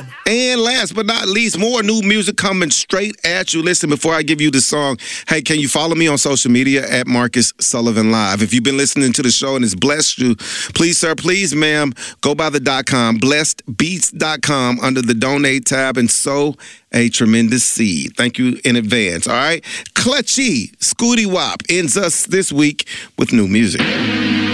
And last but not least, more new music coming straight at you. Listen, before I give you the song, hey, can you follow me on social media at Marcus Sullivan Live? If you've been listening to the show and it's blessed you, please, sir, please, ma'am, go by the .com, blessedbeats.com under the donate tab and sow a tremendous seed. Thank you in advance, all right? Clutchy Scooty Wop ends us this week with new music.